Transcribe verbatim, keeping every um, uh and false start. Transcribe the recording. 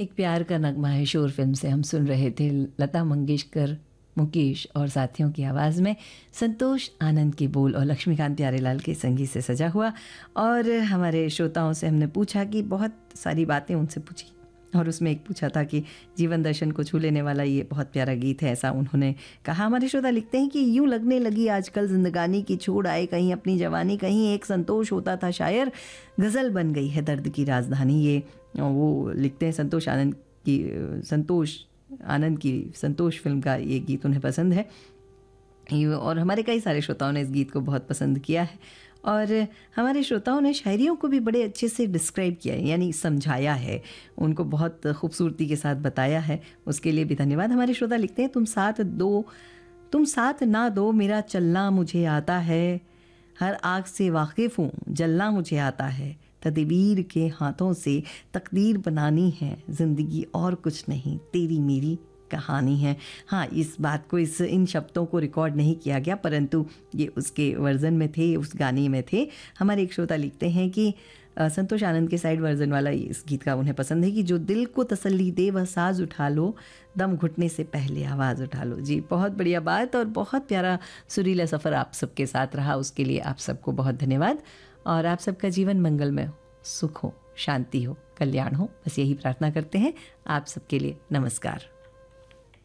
एक प्यार का नगमा है शोर फिल्म से हम सुन रहे थे लता मंगेशकर, मुकेश और साथियों की आवाज़ में संतोष आनंद के बोल और लक्ष्मीकांत प्यारेलाल के संगीत से सजा हुआ। और हमारे श्रोताओं से हमने पूछा कि बहुत सारी बातें उनसे पूछी और उसमें एक पूछा था कि जीवन दर्शन को छू लेने वाला ये बहुत प्यारा गीत है, ऐसा उन्होंने कहा। हमारे श्रोता लिखते हैं कि यूं लगने लगी आजकल जिंदगानी की, छोड़ आए कहीं अपनी जवानी, कहीं एक संतोष होता था शायर, गज़ल बन गई है दर्द की राजधानी। ये वो लिखते हैं संतोष आनंद की संतोष आनंद की संतोष फिल्म का ये गीत उन्हें पसंद है। और हमारे कई सारे श्रोताओं ने इस गीत को बहुत पसंद किया है और हमारे श्रोताओं ने शायरियों को भी बड़े अच्छे से डिस्क्राइब किया है, यानी समझाया है, उनको बहुत खूबसूरती के साथ बताया है। उसके लिए भी धन्यवाद। हमारे श्रोता लिखते हैं तुम साथ दो तुम साथ ना दो मेरा चलना मुझे आता है, हर आग से वाकिफ़ हूँ जलना मुझे आता है, तदबीर के हाथों से तकदीर बनानी है, ज़िंदगी और कुछ नहीं तेरी मेरी कहानी है। हाँ, इस बात को इस इन शब्दों को रिकॉर्ड नहीं किया गया, परंतु ये उसके वर्ज़न में थे, उस गाने में थे। हमारे एक श्रोता लिखते हैं कि संतोष आनंद के साइड वर्जन वाला इस गीत का उन्हें पसंद है कि जो दिल को तसल्ली दे वह साज उठा लो, दम घुटने से पहले आवाज़ उठा लो। जी, बहुत बढ़िया बात और बहुत प्यारा सुरीला सफ़र आप सबके साथ रहा, उसके लिए आप सबको बहुत धन्यवाद। और आप सबका जीवन मंगलमय हो, सुख हो, शांति हो, कल्याण हो, बस यही प्रार्थना करते हैं। आप सबके लिए नमस्कार।